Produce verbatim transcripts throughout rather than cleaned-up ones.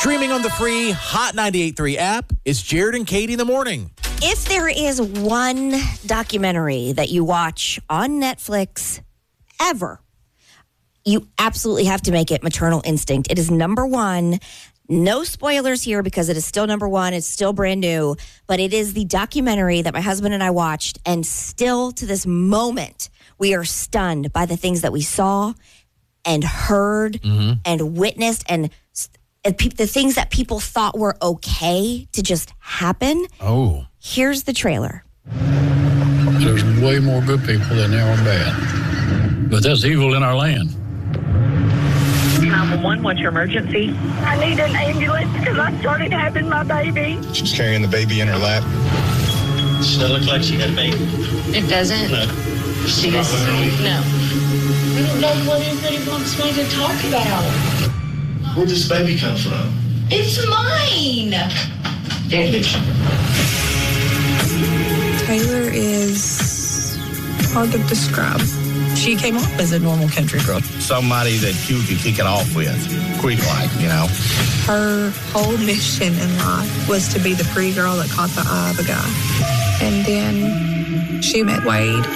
Streaming on the free Hot ninety-eight point three app, it's Jared and Katie in the morning. If there is one documentary that you watch on Netflix ever, you absolutely have to make it Maternal Instinct. It is number one. No spoilers here because it is still number one. It's still brand new, but it is the documentary that my husband and I watched, and still to this moment, we are stunned by the things that we saw and heard mm-hmm. and witnessed, and, and pe- the things that people thought were okay to just happen. Oh. Here's the trailer. There's way more good people than there are bad. But there's evil in our land. nine one one, what's your emergency? I need an ambulance because I started having my baby. She's carrying the baby in her lap. Does it look like she had a baby? It doesn't. No. She just, no. I don't know what everybody wants me to talk about. Where'd this baby come from? It's mine. Taylor is hard to describe. She came off as a normal country girl. Somebody that you could kick it off with, quick-like, you know. Her whole mission in life was to be the pretty girl that caught the eye of a guy. And then she met Wade.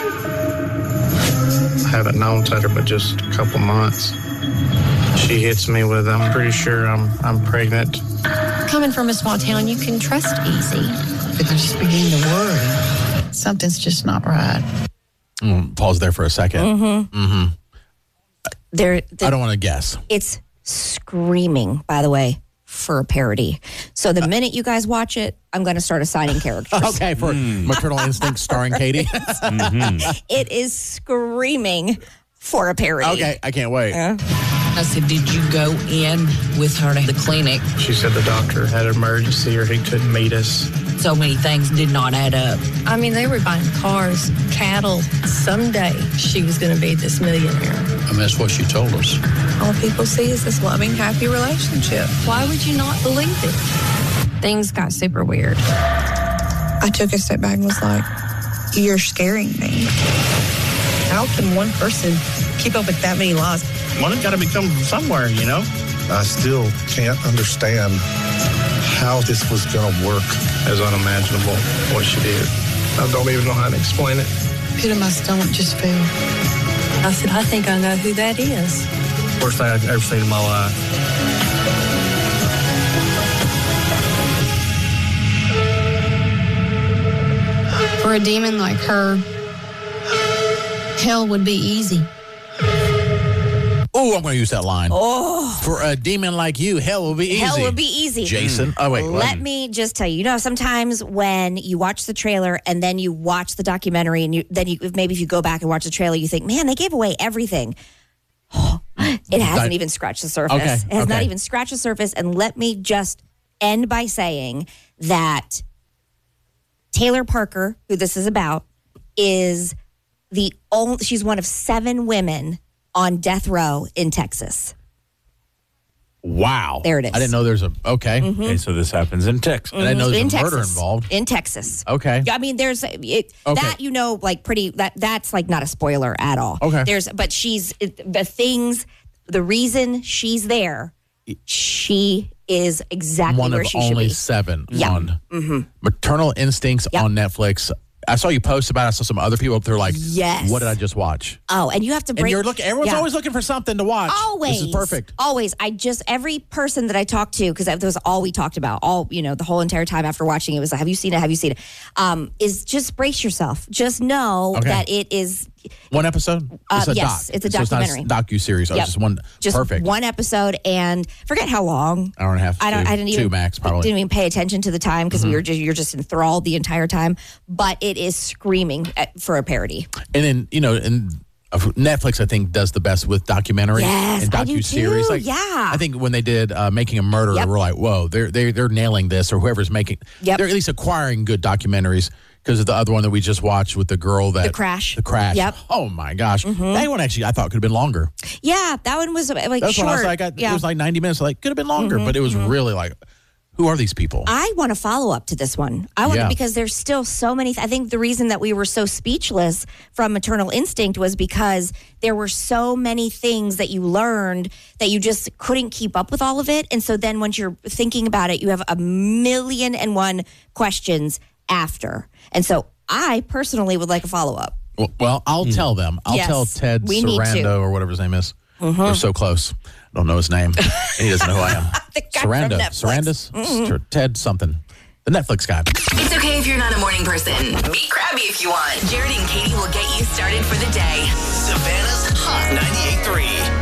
I haven't known Taylor but just a couple months. She hits me with, I'm pretty sure I'm I'm pregnant. Coming from a small town, you can trust easy. But they're just beginning to worry. Something's just not right. Mm, pause there for a second. Mm-hmm. Mm-hmm. There, the, I don't want to guess. It's screaming, by the way, for a parody. So the minute you guys watch it, I'm going to start assigning characters. Okay, for mm. Maternal Instinct starring Katie. mm-hmm. It is screaming for a parody. Okay, I can't wait. Uh. I said, did you go in with her to the clinic? She said the doctor had an emergency or he couldn't meet us. So many things did not add up. I mean, they were buying cars, cattle. Someday she was going to be this millionaire. I mean, that's what she told us. All people see is this loving, happy relationship. Why would you not believe it? Things got super weird. I took a step back and was like, you're scaring me. How can one person keep up with that many lies? Money's got to be coming from somewhere, you know? I still can't understand how this was going to work. As unimaginable what she did. I don't even know how to explain it. Pit of my stomach just fell. I said, I think I know who that is. Worst thing I've ever seen in my life. For a demon like her, hell would be easy. Oh, I'm going to use that line. Oh. For a demon like you, hell will be easy. Hell will be easy. Jason. Oh, wait. Let wait. me just tell you, you know, sometimes when you watch the trailer and then you watch the documentary and you then you maybe if you go back and watch the trailer, you think, man, they gave away everything. Oh, it hasn't even scratched the surface. Okay. It has okay. not even scratched the surface. And let me just end by saying that Taylor Parker, who this is about, is the only, she's one of seven women on death row in Texas. Wow. There it is. I didn't know there's a, okay. Mm-hmm. Okay, so this happens in Texas. Mm-hmm. I didn't know there's in a Texas. murder involved. In Texas. Okay. I mean, there's, it, okay. that, you know, like pretty, that that's like not a spoiler at all. Okay. There's, but she's, it, the things, the reason she's there, she is exactly one where of she should only be. seven Yep. on Mm-hmm. Maternal Instincts Yep. on Netflix. I saw you post about it. I saw some other people up there like, yes. what did I just watch? Oh, and you have to break. And you're looking, everyone's yeah. always looking for something to watch. Always. This is perfect. Always. I just, every person that I talked to, because that was all we talked about, all, you know, the whole entire time after watching it was, have you seen it? Have you seen it? Um, is just brace yourself. Just know Okay. that it is. One episode? Uh, It's a yes, doc. it's a So documentary. it's not a docu-series. Oh, Yep. it's just one. Just perfect. one episode, and forget how long. Hour and a half. I don't. Two, I didn't even. Two max, probably. Didn't even pay attention to the time because Mm-hmm. we were just. You're just enthralled the entire time. But it is screaming at, for a parody. And then, you know, and Netflix, I think, does the best with documentary Yes, and I do docu-series. too. Like, Yeah. I think when they did uh, Making a Murderer, Yep. we're like, whoa, they're, they're, they're nailing this, or whoever's making. Yep. They're at least acquiring good documentaries. Because of the other one that we just watched with the girl that... The Crash. The Crash. Yep. Oh, my gosh. Mm-hmm. That one actually, I thought could have been longer. Yeah, that one was like That's short. when I was like, I, yeah. it was like ninety minutes. Like, could have been longer, Mm-hmm, but it was mm-hmm. really like, Who are these people? I want a follow up to this one. I want Yeah. to, because there's still so many. I think the reason that we were so speechless from Maternal Instinct was because there were so many things that you learned that you just couldn't keep up with all of it. And so then once you're thinking about it, you have a million and one questions after. And so I personally would like a follow up. Well, well I'll tell them. I'll Yes, tell Ted we need to. Sarando or whatever his name is. Mm-hmm. We're so close. I don't know his name. He doesn't know who I am. The guy from Sarando. Netflix. Sarandis? Mm-hmm. Or Ted something. The Netflix guy. It's okay if you're not a morning person. Be crabby if you want. Jared and Katie will get you started for the day. Savannah's Hot ninety-eight point three.